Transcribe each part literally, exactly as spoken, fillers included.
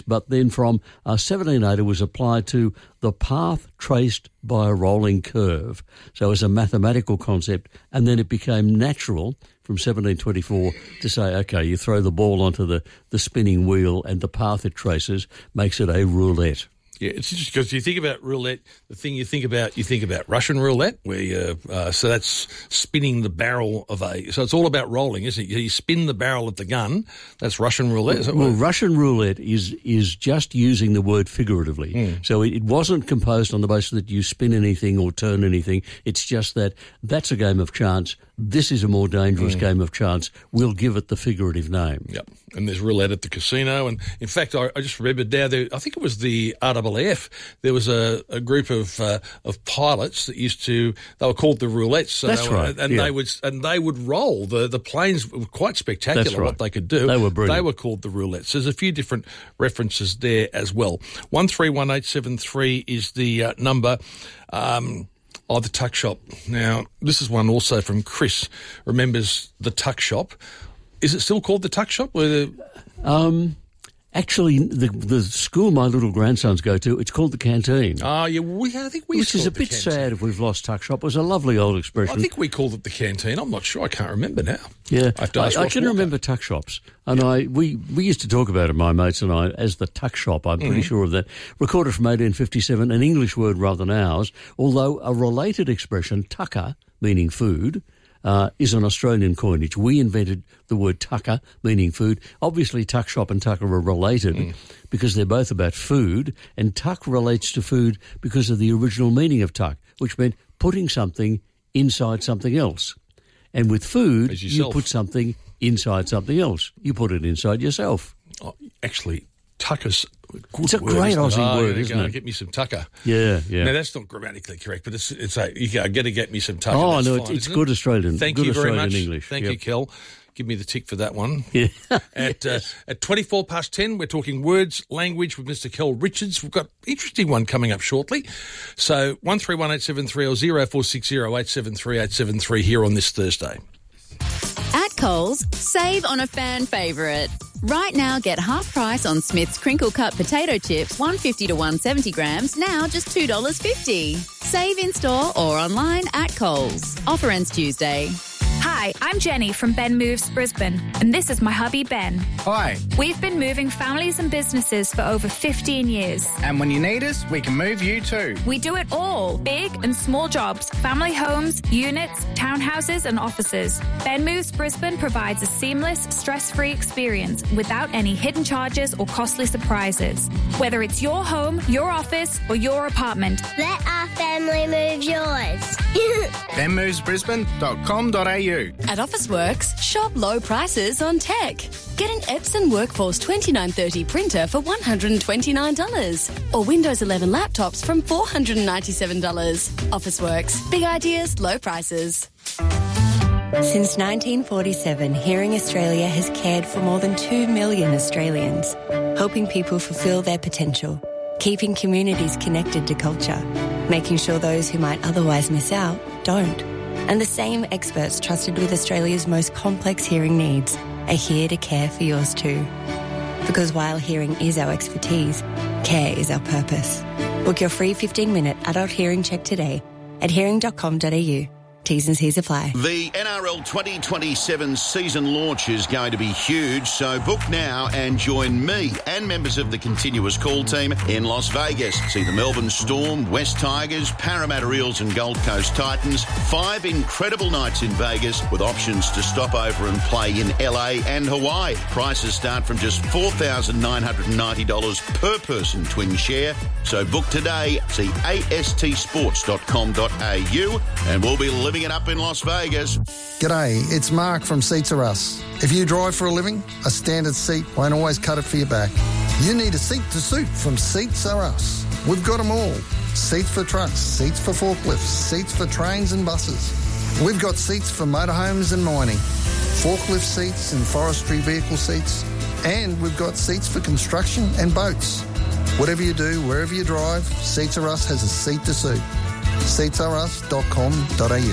but then from uh, seventeen eighty was applied to the path traced by a rolling curve. So as a mathematical concept, and then it became natural from seventeen twenty-four to say, okay, you throw the ball onto the, the spinning wheel and the path it traces makes it a roulette. Yeah, it's interesting because you think about roulette, the thing you think about, you think about Russian roulette, where you, uh, so that's spinning the barrel of a, so it's all about rolling, isn't it? You spin the barrel of the gun, that's Russian roulette, is it? Well, Russian roulette is is just using the word figuratively. Mm. So it, it wasn't composed on the basis that you spin anything or turn anything. It's just that that's a game of chance. This is a more dangerous mm. game of chance. We'll give it the figurative name. Yep. And there's roulette at the casino. And in fact, I, I just remembered now, there, I think it was the R A A F, there was a, a group of uh, of pilots that used to, they were called the roulettes. So That's they were, right. And yeah. they would and they would roll. The, the planes were quite spectacular. That's right. What they could do. They were brilliant. They were called the roulettes. There's a few different references there as well. one three one eight seven three is the uh, number. Um Oh, the Tuck Shop. Now, this is one also from Chris. Remembers the Tuck Shop. Is it still called the Tuck Shop? Or the... Um, actually, the the school my little grandsons go to, it's called the Canteen. Oh, yeah, we, I think we Which is a bit canteen. sad if we've lost Tuck Shop. It was a lovely old expression. I think we called it the Canteen. I'm not sure. I can't remember now. Yeah, I, have to I, ask I Ross can Walker. remember tuck shops, and I we, we used to talk about it, my mates and I, as the tuck shop. I'm pretty mm-hmm. sure of that. Recorded from eighteen fifty-seven, an English word rather than ours, although a related expression, tucker, meaning food, uh, is an Australian coinage. We invented the word tucker, meaning food. Obviously, tuck shop and tucker are related mm. because they're both about food, and tuck relates to food because of the original meaning of tuck, which meant putting something inside something else. And with food, you put something inside something else. You put it inside yourself. Oh, actually, tucker's a good It's a word, great isn't Aussie it? word, oh, isn't go it? Get me some tucker. Yeah, yeah. Now, that's not grammatically correct, but it's it's a, you go, get to get me some tucker. Oh, that's no, fine, it's, it's isn't good it? Australian. Thank good you very Australian much. English. Thank yep. you, Kel. Give me the tick for that one. Yeah. at uh, at twenty-four past ten, we're talking words, language with Mister Kel Richards. We've got an interesting one coming up shortly. So one three one eight seven three or zero four six zero eight seven three eight seven three here on this Thursday. At Coles, save on a fan favourite. Right now, get half price on Smith's Crinkle Cut potato chips, one fifty to one seventy grams, now just two dollars fifty. Save in store or online at Coles. Offer ends Tuesday. Hi, I'm Jenny from Ben Moves Brisbane, and this is my hubby Ben. Hi. We've been moving families and businesses for over fifteen years. And when you need us, we can move you too. We do it all, big and small jobs, family homes, units, townhouses and offices. Ben Moves Brisbane provides a seamless, stress-free experience without any hidden charges or costly surprises. Whether it's your home, your office or your apartment. Let our family move yours. ben moves brisbane dot com dot a u. At Officeworks, shop low prices on tech. Get an Epson Workforce twenty-nine thirty printer for one hundred twenty-nine dollars or Windows eleven laptops from four hundred ninety-seven dollars. Officeworks, big ideas, low prices. Since nineteen forty-seven, Hearing Australia has cared for more than two million Australians, helping people fulfil their potential, keeping communities connected to culture, making sure those who might otherwise miss out don't. And the same experts trusted with Australia's most complex hearing needs are here to care for yours too. Because while hearing is our expertise, care is our purpose. Book your free fifteen-minute adult hearing check today at hearing dot com dot a u. T's and C's apply. The N R L twenty twenty-seven season launch is going to be huge, so book now and join me and members of the Continuous Call team in Las Vegas. See the Melbourne Storm, West Tigers, Parramatta Eels and Gold Coast Titans. Five incredible nights in Vegas with options to stop over and play in L A and Hawaii. Prices start from just four thousand nine hundred ninety dollars per person twin share. So book today. See a s t sports dot com dot a u and we'll be living it up in Las Vegas. G'day, it's Mark from Seats Are Us. If you drive for a living, a standard seat won't always cut it for your back. You need a seat to suit from Seats Are Us. We've got them all. Seats for trucks, seats for forklifts, seats for trains and buses. We've got seats for motorhomes and mining, forklift seats and forestry vehicle seats, and we've got seats for construction and boats. Whatever you do, wherever you drive, Seats Are Us has a seat to suit. seats are us dot com dot a u.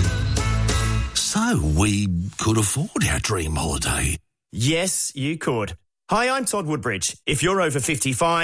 So we could afford our dream holiday. Yes, you could. Hi, I'm Todd Woodbridge. If you're over fifty-five,